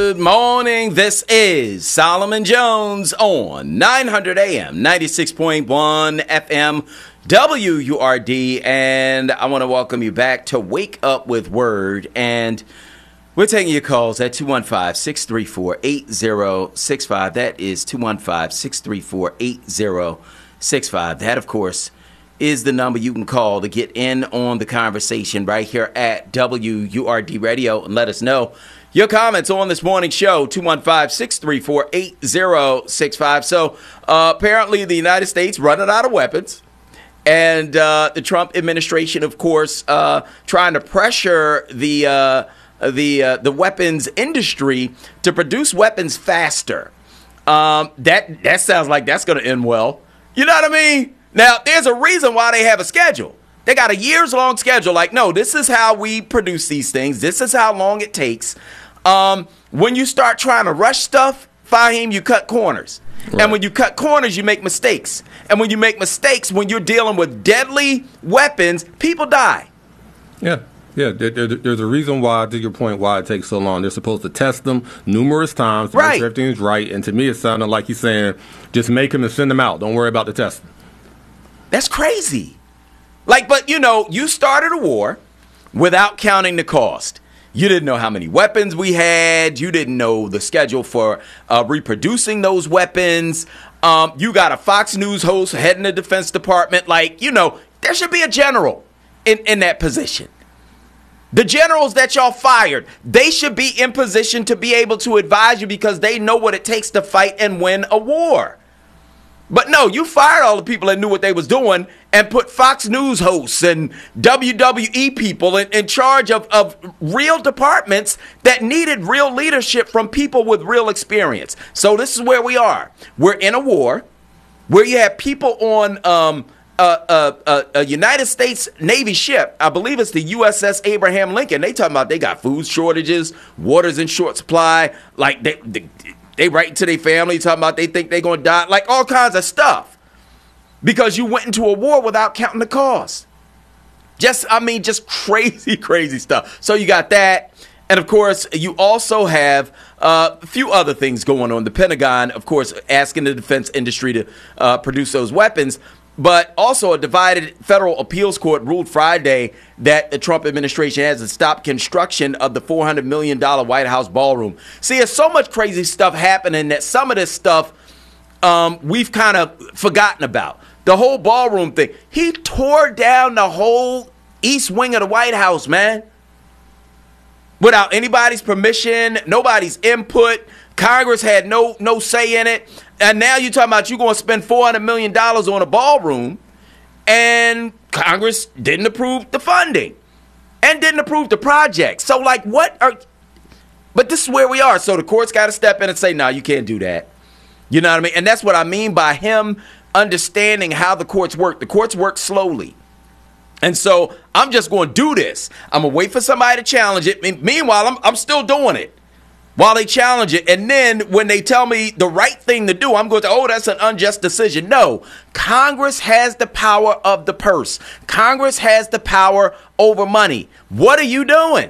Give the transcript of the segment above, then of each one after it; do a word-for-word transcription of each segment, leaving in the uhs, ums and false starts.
Good morning. This is Solomon Jones on nine hundred A M, ninety-six point one F M, W U R D. And I want to welcome you back to Wake Up with Word. And we're taking your calls at two one five, six three four, eight zero six five. That is two one five, six three four, eight zero six five. That, of course, is the number you can call to get in on the conversation right here at W U R D Radio and let us know your comments on this morning's show, two one five, six three four, eight zero six five. So uh, apparently the United States running out of weapons. And uh, the Trump administration, of course, uh, trying to pressure the uh, the uh, the weapons industry to produce weapons faster. Um, that that sounds like that's going to end well. You know what I mean? Now, there's a reason why they have a schedule. They got a years-long schedule. Like, no, this is how we produce these things. This is how long it takes. Um, when you start trying to rush stuff, Fahim, you cut corners. Right. And when you cut corners, you make mistakes. And when you make mistakes, when you're dealing with deadly weapons, people die. Yeah. Yeah, there, there, there's a reason why, to your point, why it takes so long. They're supposed to test them numerous times to right. make sure everything's right. And to me, it sounded like he's saying, just make them and send them out. Don't worry about the testing. That's crazy. Like, but, you know, you started a war without counting the cost. You didn't know how many weapons we had. You didn't know the schedule for uh, reproducing those weapons. Um, you got a Fox News host heading the Defense Department. Like, you know, there should be a general in, in that position. The generals that y'all fired, they should be in position to be able to advise you because they know what it takes to fight and win a war. But no, you fired all the people that knew what they was doing and put Fox News hosts and W W E people in, in charge of, of real departments that needed real leadership from people with real experience. So this is where we are. We're in a war where you have people on um, a, a, a, a United States Navy ship. I believe it's the U S S Abraham Lincoln. They talking about they got food shortages, water's in short supply. Like they... they They write to their family talking about they think they're going to die, like all kinds of stuff. Because you went into a war without counting the cost. Just, I mean, just crazy, crazy stuff. So you got that. And, of course, you also have uh, a few other things going on. The Pentagon, of course, asking the defense industry to uh, produce those weapons. But also a divided federal appeals court ruled Friday that the Trump administration has to stop construction of the four hundred million dollars White House ballroom. See, there's so much crazy stuff happening that some of this stuff um, we've kind of forgotten about. The whole ballroom thing. He tore down the whole east wing of the White House, man. Without anybody's permission, nobody's input. Congress had no no say in it. And now you're talking about you're going to spend four hundred million dollars on a ballroom, and Congress didn't approve the funding and didn't approve the project. So, like, what are – but this is where we are. So the court's got to step in and say, no, nah, you can't do that. You know what I mean? And that's what I mean by him understanding how the courts work. The courts work slowly. And so I'm just going to do this. I'm going to wait for somebody to challenge it. Meanwhile, I'm, I'm still doing it while they challenge it. And then when they tell me the right thing to do, I'm going to, oh, that's an unjust decision. No, Congress has the power of the purse. Congress has the power over money. What are you doing?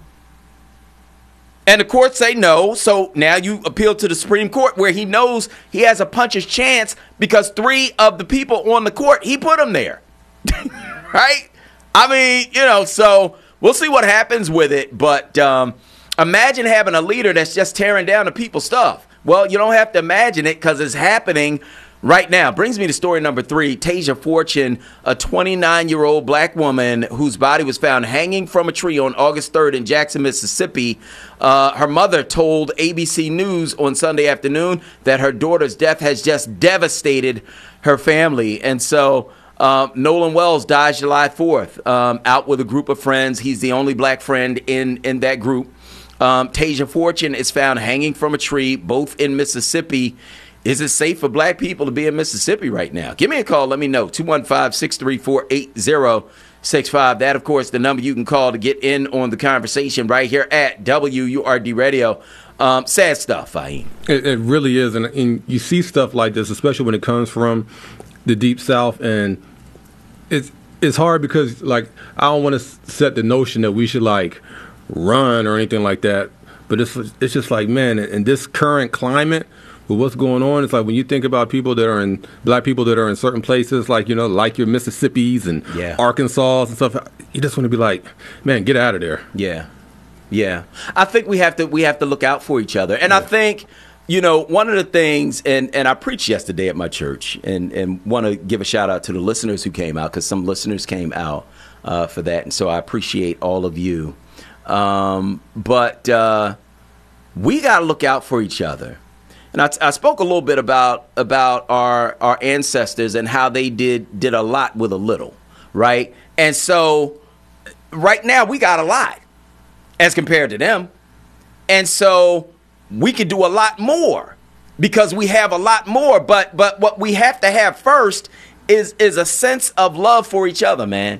And the courts say no. So now you appeal to the Supreme Court where he knows he has a puncher's chance because three of the people on the court, he put them there. Right? I mean, you know, so we'll see what happens with it. But um, imagine having a leader that's just tearing down the people's stuff. Well, you don't have to imagine it because it's happening right now. Brings me to story number three. Tasia Fortune, a twenty-nine-year-old black woman whose body was found hanging from a tree on August third in Jackson, Mississippi. Uh, her mother told A B C News on Sunday afternoon that her daughter's death has just devastated her family. And so Uh, Nolan Wells dies July fourth, um, out with a group of friends. He's the only black friend in, in that group. Um, Tasia Fortune is found hanging from a tree, both in Mississippi. Is it safe for black people to be in Mississippi right now? Give me a call. Let me know. two one five, six three four, eight zero six five. That, of course, the number you can call to get in on the conversation right here at W U R D Radio. Um, sad stuff, Fahim. It, it really is. And, and you see stuff like this, especially when it comes from the Deep South, and it's it's hard because, like, I don't want to set the notion that we should, like, run or anything like that, But it's it's just like, man, in this current climate, with what's going on, it's like when you think about people that are in, black people that are in certain places, like, you know, like your Mississippis and Yeah. Arkansas and stuff, you just want to be like, man, get out of there. Yeah. Yeah. I think we have to we have to look out for each other. And I think, you know, one of the things, and, and I preached yesterday at my church, and, and want to give a shout out to the listeners who came out, because some listeners came out uh, for that. And so I appreciate all of you. Um, but uh, we got to look out for each other. And I, I spoke a little bit about about our our ancestors and how they did did a lot with a little, right? And so right now we got a lot as compared to them. And so we could do a lot more because we have a lot more. But but what we have to have first is is a sense of love for each other, man.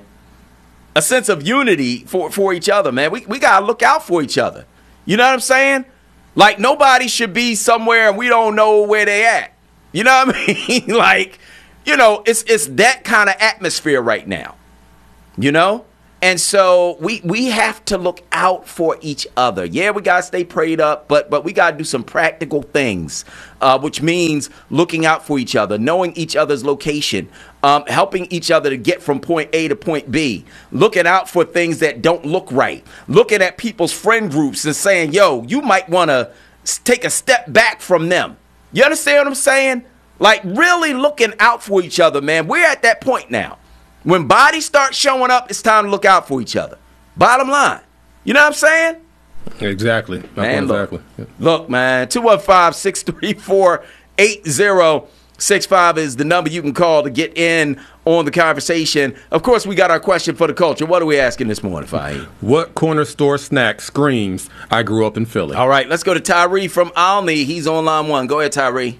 A sense of unity for, for each other, man. We we gotta look out for each other. You know what I'm saying? Like, nobody should be somewhere and we don't know where they at. You know what I mean? Like, you know, it's it's that kind of atmosphere right now. You know? And so we we have to look out for each other. Yeah, we got to stay prayed up, but but we got to do some practical things, uh, which means looking out for each other, knowing each other's location, um, helping each other to get from point A to point B, looking out for things that don't look right, looking at people's friend groups and saying, yo, you might want to take a step back from them. You understand what I'm saying? Like, really looking out for each other, man. We're at that point now. When bodies start showing up, it's time to look out for each other. Bottom line. You know what I'm saying? Exactly. Man, exactly. Look, look, man, two one five, six three four, eight zero six five is the number you can call to get in on the conversation. Of course, we got our question for the culture. What are we asking this morning, Fahim? What corner store snack screams, I grew up in Philly? All right, let's go to Tyree from Olney. He's on line one. Go ahead, Tyree.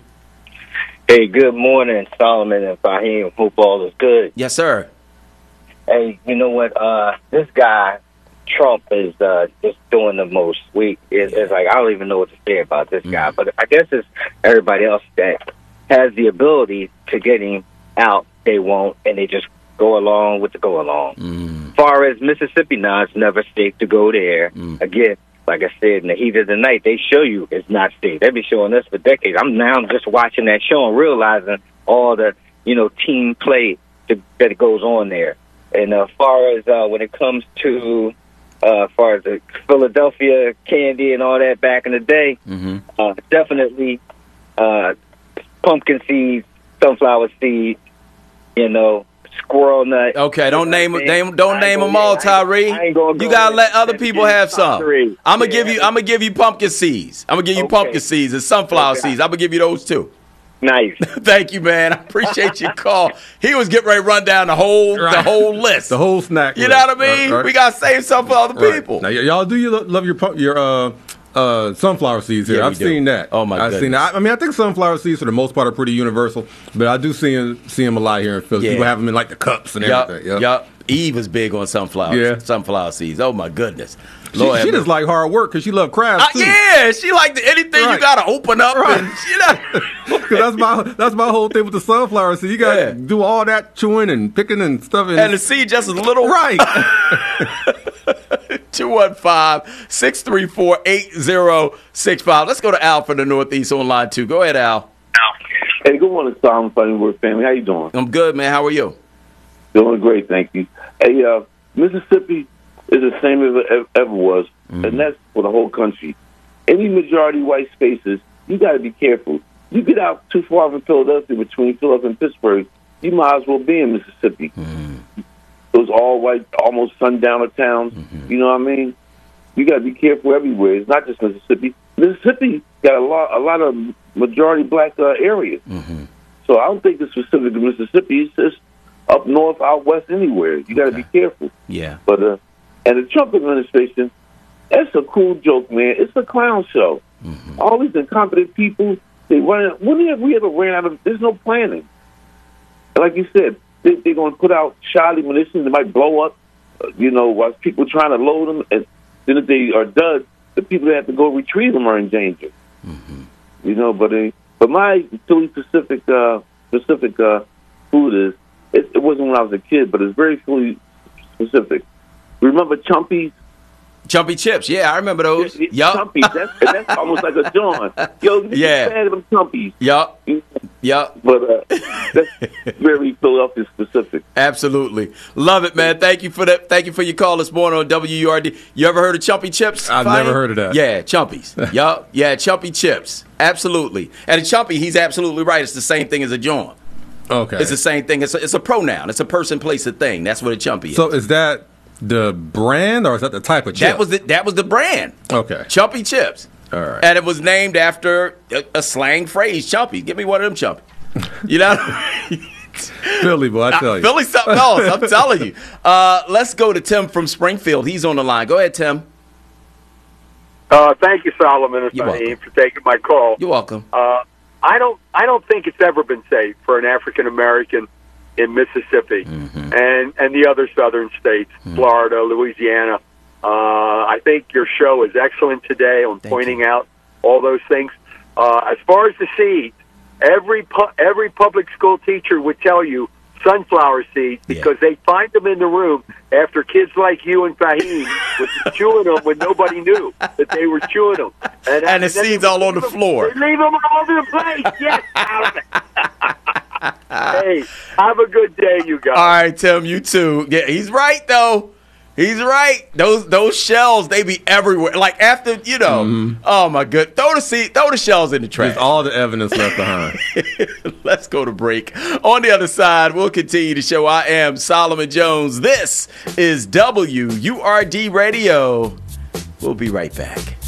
Hey, good morning, Solomon and Fahim. Hope all is good. Yes, sir. Hey, you know what? Uh, this guy, Trump, is uh, just doing the most. We it's, it's like I don't even know what to say about this mm. guy, but I guess it's everybody else that has the ability to get him out. They won't, and they just go along with the go along. Mm. As far as Mississippi, now it's never safe to go there. Mm. Again, like I said, in the heat of the night, they show you it's not safe. They've been showing us for decades. I'm now just watching that show and realizing all the, you know, team play to, that goes on there. And uh, as far as uh, when it comes to, uh, as far as the Philadelphia candy and all that back in the day, mm-hmm. uh, definitely uh, pumpkin seeds, sunflower seeds, you know, squirrel nut. Okay, don't name name don't name them all, Tyree. You gotta let other people have some. I'm gonna give you I'm gonna give you pumpkin seeds. I'm gonna give you okay. pumpkin seeds and sunflower okay. seeds. I'm gonna give you those too. Nice. Thank you, man. I appreciate your call. He was getting ready to run down the whole right. the whole list, the whole snack. You list. know what I mean? Right, right. We gotta save some for other right. people. Now, y- y'all do you love your your uh, uh, sunflower seeds here? Yeah, I've seen that. Oh my! I've goodness. seen that. I mean, I think sunflower seeds for the most part are pretty universal, but I do see them see them a lot here in Philly. Yeah. People have them in like the cups and yep. everything. Yep. Yep. Eve is big on sunflower. Yeah. Sunflower seeds. Oh my goodness. She, she just like hard work because she love crafts uh, too. Yeah, she like the, anything right. you gotta open up right. and you know. Because that's my that's my whole thing with the sunflower seed. You gotta yeah. do all that chewing and picking and stuff. And, and the seed just a little right. two one five, six three four, eight zero six five. Let's go to Al from the Northeast on line two. Go ahead, Al. Hey, good morning, Solomon Funny Word family. How you doing? I'm good, man. How are you? Doing great, thank you. Hey, uh, Mississippi is the same as it ever was, mm-hmm. and that's for the whole country. Any majority white spaces, you got to be careful. You get out too far from Philadelphia, between Philadelphia and Pittsburgh, you might as well be in Mississippi. Mm-hmm. Those all white, almost sundowner towns. Mm-hmm. You know what I mean? You got to be careful everywhere. It's not just Mississippi. Mississippi got a lot, a lot of majority black uh, areas. Mm-hmm. So I don't think it's specific to Mississippi. It's just up north, out west, anywhere. You got to okay. be careful. Yeah. But uh, and the Trump administration, that's a cool joke, man. It's a clown show. Mm-hmm. All these incompetent people, they run. When have we ever ran out of? There's no planning. And like you said, they, they're going to put out shoddy munitions that might blow up. Uh, you know, while people trying to load them, and then if they are done, the people that have to go retrieve them are in danger. Mm-hmm. You know, but uh, but my Philly Pacific uh, Pacific uh, food is. It, it wasn't when I was a kid, but it's very Philly specific. Remember Chumpies? Chumpy chips. Yeah, I remember those. Yeah, Yup. Chumpies. That's, that's almost like a John. Yo, you Yeah. fan of them Chumpies. Yup. Yup. But uh, that's very Philadelphia specific. Absolutely. Love it, man. Thank you for that. Thank you for your call this morning on W U R D. You ever heard of Chumpy chips? I've Fahim? never heard of that. Yeah, Chumpies. Yup. Yeah, Chumpy chips. Absolutely. And a Chumpy, he's absolutely right. It's the same thing as a John. Okay. It's the same thing. It's a, it's a pronoun. It's a person, place, a thing. That's what a Chumpy is. So is that the brand or is that the type of chip? that was the, that was the brand. Okay. Chumpy chips. All right. And it was named after a, a slang phrase, Chumpy. Give me one of them Chumpy. You know? Philly, boy, I tell you. Philly something else. I'm telling you. Uh, let's go to Tim from Springfield. He's on the line. Go ahead, Tim. Uh, thank you, Solomon and You're Fahim, welcome. for taking my call. You're welcome. Uh, I don't. I don't think it's ever been safe for an African American in Mississippi Mm-hmm. and and the other southern states, Florida, Louisiana. Uh, I think your show is excellent today on Thank pointing you. out all those things. Uh, as far as the seeds, every pu- every public school teacher would tell you sunflower seeds Yeah. because they find them in the room after kids like you and Fahim were chewing them when nobody knew that they were chewing them. And the then seeds they all on the leave 'em- floor. They leave them all over the place. Yes, Solomon. Hey, have a good day, you guys. All right, Tim, you too. Yeah, he's right though. He's right. Those those shells, they be everywhere. Like after, you know, oh my good. Throw the seed, throw the shells in the trash. There's all the evidence left behind. Let's go to break. On the other side, we'll continue the show. I am Solomon Jones. This is W U R D Radio. We'll be right back.